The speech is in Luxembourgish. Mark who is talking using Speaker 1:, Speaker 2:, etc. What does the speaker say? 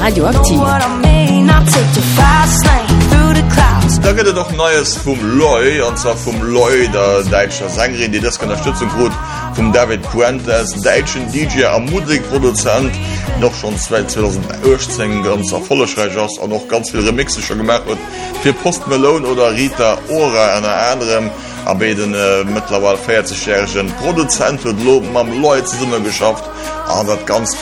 Speaker 1: Radioaktiv.
Speaker 2: Da gëtt doch Neues vum Loi an zwar vum Loi der Deitscher Sängerin, die das Unterstützung gut vum David Puentes, Deitschen DJ am Musikproduzent, noch schon 2018 ganz erfollegreich ass an noch ganz viel Remixe schon gemacht huet fir Post Malone oder Rita Ora an anderem abeden mittlerweile 40-jährigen Produzent huet loben am Loi ze summe geschafft an dat ganz